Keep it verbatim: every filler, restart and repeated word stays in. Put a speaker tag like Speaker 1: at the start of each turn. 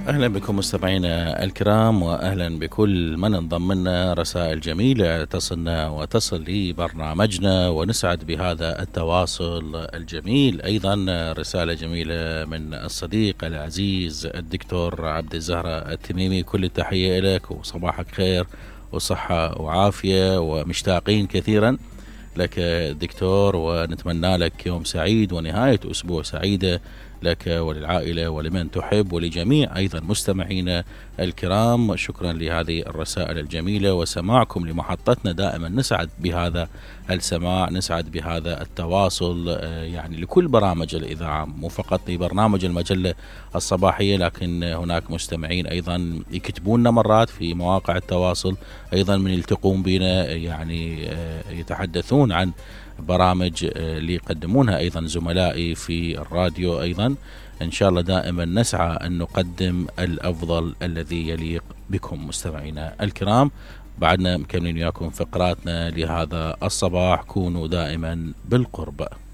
Speaker 1: أهلا بكم مستمعينا الكرام، وأهلا بكل من انضم لنا. رسائل جميلة تصلنا وتصل لبرنامجنا، ونسعد بهذا التواصل الجميل. أيضا رسالة جميلة من الصديق العزيز الدكتور عبد الزهرة التميمي. كل التحية لك، وصباحك خير وصحة وعافية، ومشتاقين كثيرا لك دكتور، ونتمنى لك يوم سعيد ونهاية أسبوع سعيدة لك وللعائلة ولمن تحب ولجميع أيضا مستمعينا الكرام. شكرا لهذه الرسائل الجميلة وسماعكم لمحطتنا. دائما نسعد بهذا السماع، نسعد بهذا التواصل، يعني لكل برامج الإذاعة، مو فقط لبرنامج المجلة الصباحية، لكن هناك مستمعين أيضا يكتبون مرات في مواقع التواصل، أيضا من يلتقون بنا يعني يتحدثون عن برامج اللي يقدمونها أيضا زملائي في الراديو. أيضا إن شاء الله دائما نسعى أن نقدم الأفضل الذي يليق بكم مستمعينا الكرام. بعدنا مكملين وياكم فقراتنا لهذا الصباح. كونوا دائما بالقرب.